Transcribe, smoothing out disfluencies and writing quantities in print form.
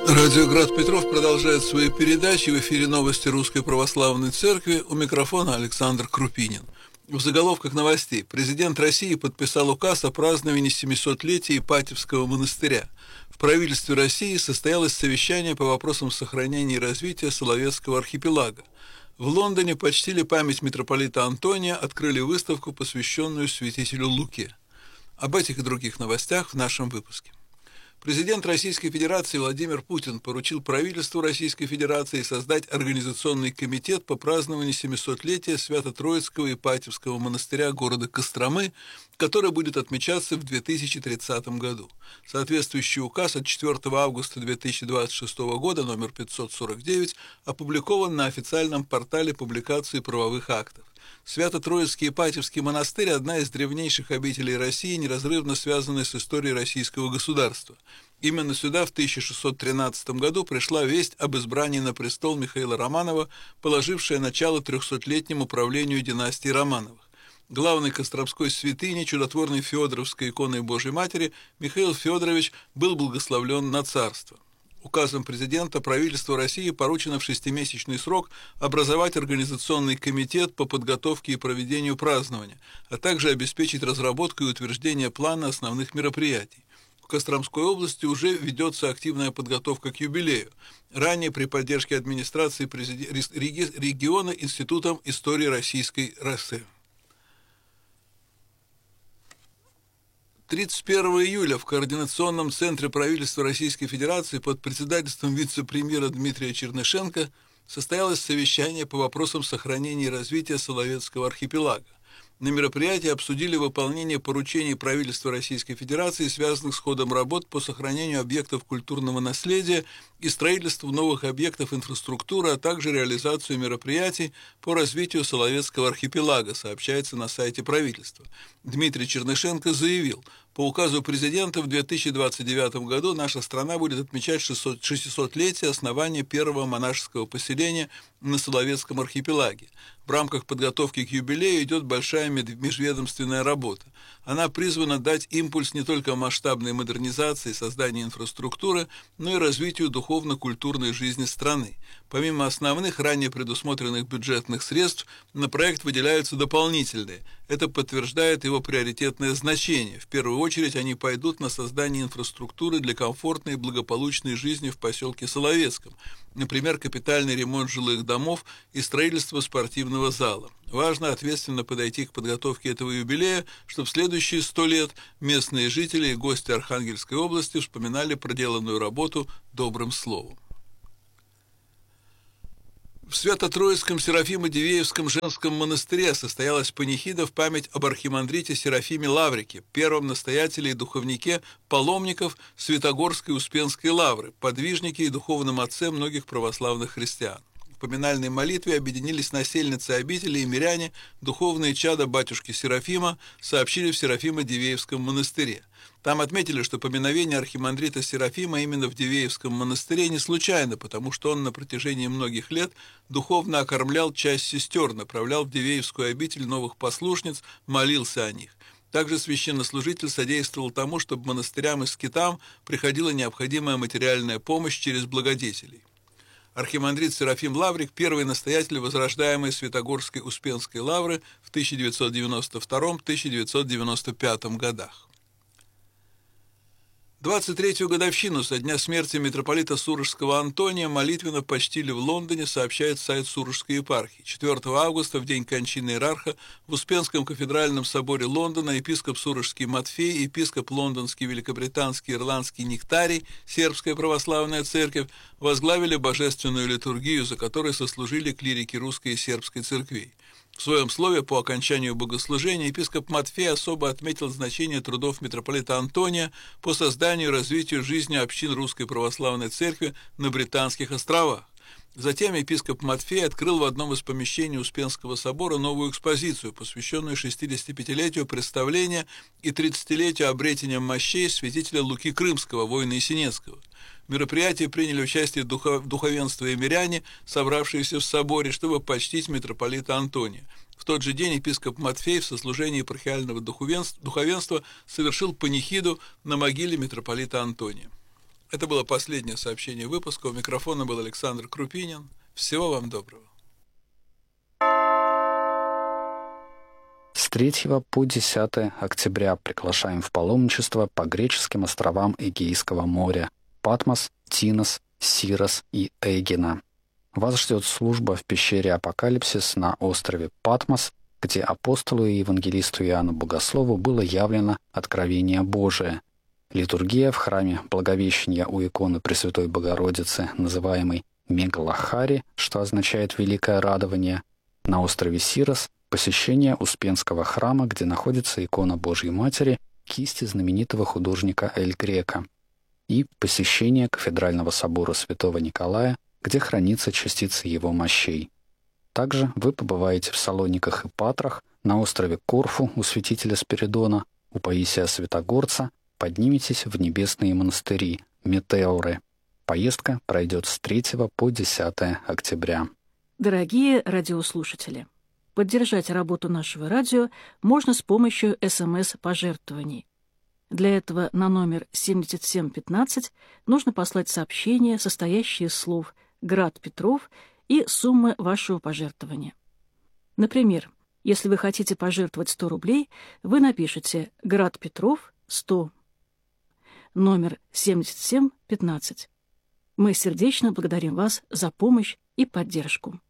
Радио Град Петров продолжает свои передачи. В эфире новости Русской Православной Церкви. У микрофона Александр Крупинин. В заголовках новостей. Президент России подписал указ о праздновании 700-летия Ипатьевского монастыря. В правительстве России состоялось совещание по вопросам сохранения и развития Соловецкого архипелага. В Лондоне почтили память митрополита Антония, открыли выставку, посвященную святителю Луке. Об этих и других новостях в нашем выпуске. Президент Российской Федерации Владимир Путин поручил правительству Российской Федерации создать организационный комитет по празднованию 700-летия Свято-Троицкого Ипатьевского монастыря города Костромы, который будет отмечаться в 2030 году. Соответствующий указ от 4 августа 2026 года, номер 549, опубликован на официальном портале публикации правовых актов. Свято-Троицкий Ипатьевский монастырь – одна из древнейших обителей России, неразрывно связанная с историей российского государства. Именно сюда в 1613 году пришла весть об избрании на престол Михаила Романова, положившая начало 300-летнему правлению династии Романовых. Главной костромской святыней, чудотворной Феодоровской иконой Божьей Матери, Михаил Федорович был благословлен на царство. Указом президента правительству России поручено в 6-месячный срок образовать организационный комитет по подготовке и проведению празднования, а также обеспечить разработку и утверждение плана основных мероприятий. В Костромской области уже ведется активная подготовка к юбилею. Ранее при поддержке администрации региона Институтом истории Российской РС. 31 июля в Координационном центре правительства Российской Федерации под председательством вице-премьера Дмитрия Чернышенко состоялось совещание по вопросам сохранения и развития Соловецкого архипелага. На мероприятии обсудили выполнение поручений правительства Российской Федерации, связанных с ходом работ по сохранению объектов культурного наследия и строительству новых объектов инфраструктуры, а также реализацию мероприятий по развитию Соловецкого архипелага, сообщается на сайте правительства. Дмитрий Чернышенко заявил: по указу президента в 2029 году наша страна будет отмечать 600-летие основания первого монашеского поселения на Соловецком архипелаге. В рамках подготовки к юбилею идет большая межведомственная работа. Она призвана дать импульс не только масштабной модернизации и созданию инфраструктуры, но и развитию духовно-культурной жизни страны. Помимо основных, ранее предусмотренных бюджетных средств, на проект выделяются дополнительные. Это подтверждает его приоритетное значение. В первую очередь они пойдут на создание инфраструктуры для комфортной и благополучной жизни в поселке Соловецком. Например, капитальный ремонт жилых домов и строительство спортивного зала. Важно ответственно подойти к подготовке этого юбилея, чтобы в следующие 100 лет местные жители и гости Архангельской области вспоминали проделанную работу добрым словом. В Свято-Троицком Серафимо-Дивеевском женском монастыре состоялась панихида в память об архимандрите Серафиме Лаврике, первом настоятеле и духовнике паломников Святогорской Успенской лавры, подвижнике и духовном отце многих православных христиан. В поминальной молитве объединились насельницы обители и миряне, духовные чада батюшки Серафима, сообщили в Серафимо-Дивеевском монастыре. Там отметили, что поминовение архимандрита Серафима именно в Дивеевском монастыре не случайно, потому что он на протяжении многих лет духовно окормлял часть сестер, направлял в Дивеевскую обитель новых послушниц, молился о них. Также священнослужитель содействовал тому, чтобы монастырям и скитам приходила необходимая материальная помощь через благодетелей. Архимандрит Серафим Лаврик – первый настоятель возрождаемой Святогорской Успенской лавры в 1992-1995 годах. 23-ю годовщину со дня смерти митрополита Сурожского Антония молитвенно почтили в Лондоне, сообщает сайт Сурожской епархии. 4 августа, в день кончины иерарха, в Успенском кафедральном соборе Лондона епископ Сурожский Матфей, епископ лондонский, великобританский, ирландский Нектарий, Сербская православная церковь, возглавили божественную литургию, за которой сослужили клирики русской и сербской церквей. В своем слове по окончанию богослужения епископ Матфей особо отметил значение трудов митрополита Антония по созданию и развитию жизни общин Русской Православной Церкви на Британских островах. Затем епископ Матфей открыл в одном из помещений Успенского собора новую экспозицию, посвященную 65-летию представления и 30-летию обретения мощей святителя Луки Крымского, воина Есенинского. В мероприятии приняли участие духовенство и миряне, собравшиеся в соборе, чтобы почтить митрополита Антония. В тот же день епископ Матфей в сослужении епархиального духовенства совершил панихиду на могиле митрополита Антония. Это было последнее сообщение выпуска. У микрофона был Александр Крупинин. Всего вам доброго. С 3 по 10 октября приглашаем в паломничество по греческим островам Эгейского моря – Патмос, Тинос, Сирос и Эгина. Вас ждет служба в пещере Апокалипсис на острове Патмос, где апостолу и евангелисту Иоанну Богослову было явлено откровение Божие. Литургия в храме Благовещения у иконы Пресвятой Богородицы, называемой Мегалахари, что означает «великое радование», на острове Сирос посещение Успенского храма, где находится икона Божьей Матери, кисти знаменитого художника Эль Греко, и посещение кафедрального собора Святого Николая, где хранится частица его мощей. Также вы побываете в Салониках и Патрах, на острове Корфу у святителя Спиридона, у Паисия Святогорца, подниметесь в небесные монастыри Метеоры. Поездка пройдет с 3 по 10 октября. Дорогие радиослушатели, поддержать работу нашего радио можно с помощью СМС-пожертвований. Для этого на номер 7715 нужно послать сообщение, состоящее из слов «Град Петров» и суммы вашего пожертвования. Например, если вы хотите пожертвовать 100 рублей, вы напишите «Град Петров 100», номер 7715. Мы сердечно благодарим вас за помощь и поддержку.